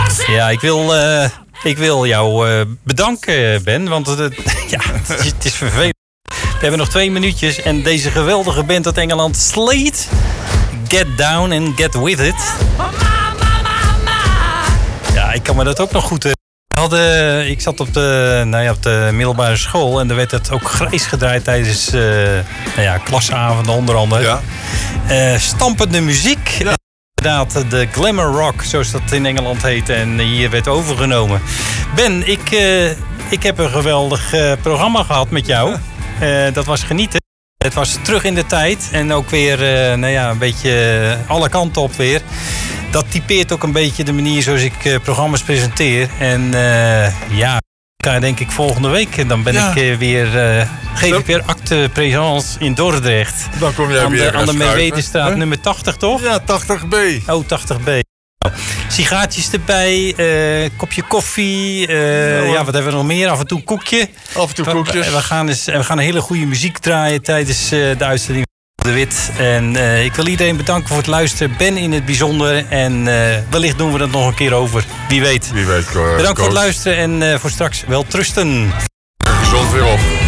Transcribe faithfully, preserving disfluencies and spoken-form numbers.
Ja, ik wil, uh, ik wil jou uh, bedanken, Ben. Want uh, ja, het, is, het is vervelend. We hebben nog twee minuutjes. En deze geweldige band uit Engeland, Slade. Get down and get with it. Ja, ik kan me dat ook nog goed... Uh, hadden, ik zat op de, nou ja, op de middelbare school. En er werd het ook grijs gedraaid tijdens uh, nou ja, klasavonden onder andere. Ja. Uh, stampende muziek. Ja. Inderdaad, de glamour rock, zoals dat in Engeland heet. En hier werd overgenomen. Ben, ik, uh, ik heb een geweldig uh, programma gehad met jou. Uh, dat was genieten. Het was terug in de tijd. En ook weer uh, nou ja, een beetje uh, alle kanten op weer. Dat typeert ook een beetje de manier zoals ik uh, programma's presenteer. En uh, ja, denk ik volgende week. Dan ben ja. ik uh, weer... Uh, geef ik weer acte présence in Dordrecht. Dan kom jij aan weer de, aan de Meewedenstraat nummer tachtig, toch? Ja, tachtig B. Oh, tachtig B. Nou, sigaartjes erbij, uh, kopje koffie. Uh, ja, ja, wat hebben we nog meer? Af en toe een koekje. Af en toe koekjes. We, we, gaan, dus, we gaan een hele goede muziek draaien tijdens uh, de uitzending van De Wit. En uh, ik wil iedereen bedanken voor het luisteren. Ben in het bijzonder. En uh, wellicht doen we dat nog een keer over. Wie weet. Wie weet. Uh, Bedankt voor het luisteren en uh, voor straks wel trusten. Gezond weer op.